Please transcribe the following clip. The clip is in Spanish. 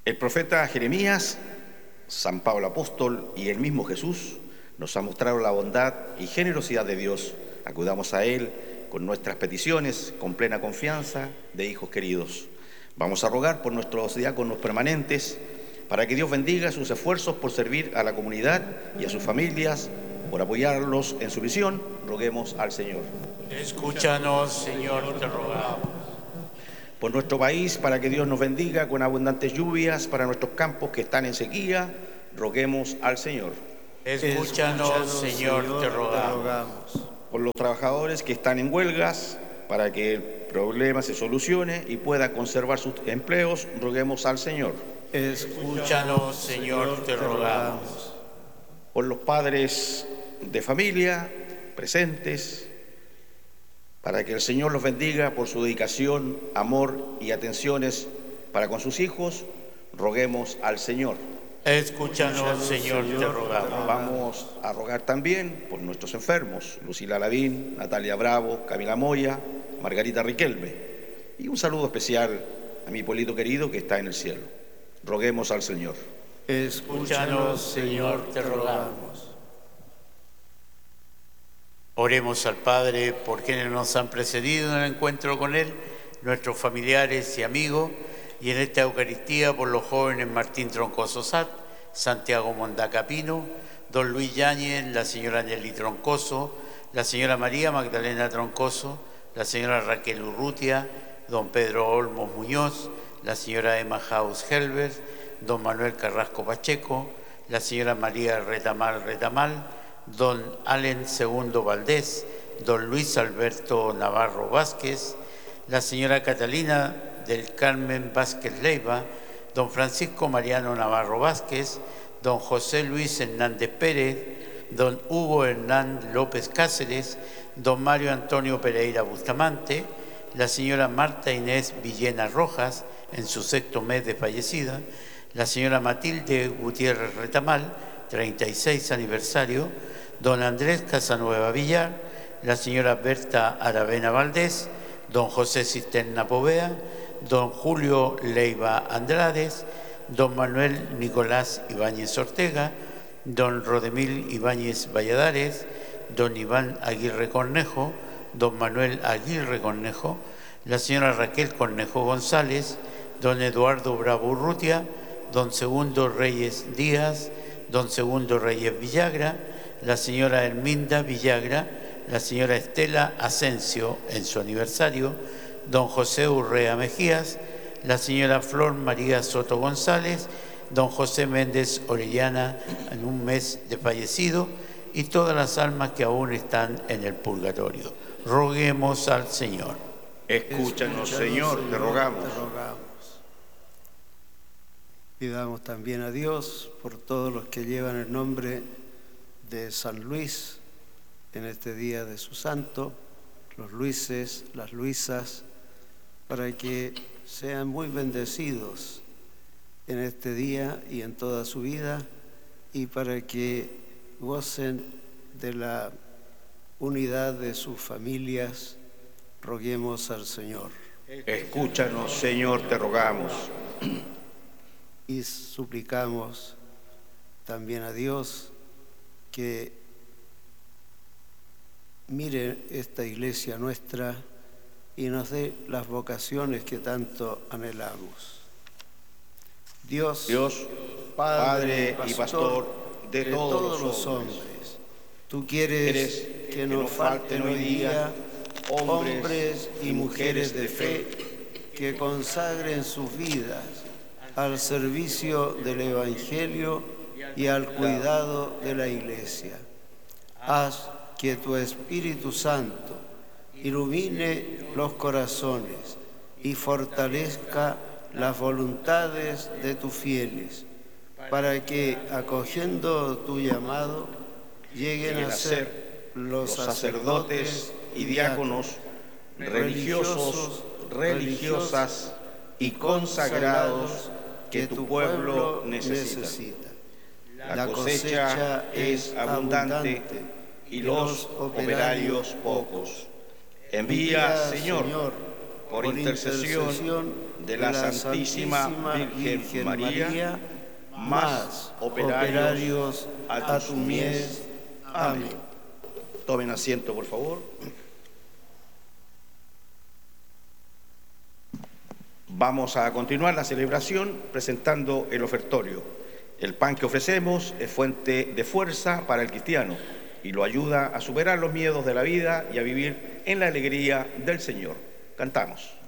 El profeta Jeremías, San Pablo apóstol y el mismo Jesús nos han mostrado la bondad y generosidad de Dios. Acudamos a Él con nuestras peticiones, con plena confianza de hijos queridos. Vamos a rogar por nuestros diáconos permanentes, para que Dios bendiga sus esfuerzos por servir a la comunidad y a sus familias, por apoyarlos en su visión. Roguemos al Señor. Escúchanos, Señor, te rogamos. Por nuestro país, para que Dios nos bendiga con abundantes lluvias para nuestros campos que están en sequía, roguemos al Señor. Escúchanos, Señor, te rogamos. Por los trabajadores que están en huelgas, para que el problema se solucione y puedan conservar sus empleos, roguemos al Señor. Escúchanos, Señor, te rogamos. Por los padres de familia presentes, para que el Señor los bendiga por su dedicación, amor y atenciones para con sus hijos, roguemos al Señor. Escúchanos, Señor, te rogamos. Vamos a rogar también por nuestros enfermos, Lucila Lavín, Natalia Bravo, Camila Moya, Margarita Riquelme. Y un saludo especial a mi pueblito querido que está en el cielo. Roguemos al Señor. Escúchanos, Señor, te rogamos. Oremos al Padre por quienes nos han precedido en el encuentro con Él, nuestros familiares y amigos, y en esta Eucaristía por los jóvenes Martín Troncoso Sat, Santiago Mondaca Pino, don Luis Yáñez, la señora Nelly Troncoso, la señora María Magdalena Troncoso, la señora Raquel Urrutia, don Pedro Olmos Muñoz, la señora Emma Haus Helbert, don Manuel Carrasco Pacheco, la señora María Retamal, don Allen Segundo Valdés, don Luis Alberto Navarro Vázquez, la señora Catalina del Carmen Vázquez Leiva, don Francisco Mariano Navarro Vázquez, don José Luis Hernández Pérez, don Hugo Hernán López Cáceres, don Mario Antonio Pereira Bustamante, la señora Marta Inés Villena Rojas, en su 6º mes de fallecida, la señora Matilde Gutiérrez Retamal, 36 aniversario, don Andrés Casanueva Villar, la señora Berta Aravena Valdés, don José Cisterna Povea, don Julio Leiva Andrades, don Manuel Nicolás Ibáñez Ortega, don Rodemil Ibáñez Valladares, don Iván Aguirre Cornejo, don Manuel Aguirre Cornejo, la señora Raquel Cornejo González, don Eduardo Bravo Urrutia, don Segundo Reyes Díaz, don Segundo Reyes Villagra, la señora Herminda Villagra, la señora Estela Asensio en su aniversario, don José Urrea Mejías, la señora Flor María Soto González, don José Méndez Orellana en un mes de fallecido y todas las almas que aún están en el purgatorio. Roguemos al Señor. Escúchanos, Señor, te rogamos. Pidamos también a Dios por todos los que llevan el nombre de San Luis en este día de su santo, los Luises, las Luisas, para que sean muy bendecidos en este día y en toda su vida, y para que gocen de la unidad de sus familias. Roguemos al Señor. Escúchanos, Señor, te rogamos. Y suplicamos también a Dios que mire esta iglesia nuestra y nos dé las vocaciones que tanto anhelamos. Dios, Padre y Pastor de todos los hombres, tú quieres que nos falten hoy día hombres y mujeres de fe que consagren sus vidas al servicio del Evangelio y al cuidado de la Iglesia. Haz que tu Espíritu Santo ilumine los corazones y fortalezca las voluntades de tus fieles, para que, acogiendo tu llamado, lleguen a ser los sacerdotes y diáconos, religiosos, religiosas y consagrados que tu pueblo necesita. La cosecha es abundante y los operarios pocos. Envía, Señor, por intercesión de la Santísima Virgen María, más operarios a tu mies. Amén. Tomen asiento, por favor. Vamos a continuar la celebración presentando el ofertorio. El pan que ofrecemos es fuente de fuerza para el cristiano y lo ayuda a superar los miedos de la vida y a vivir en la alegría del Señor. Cantamos.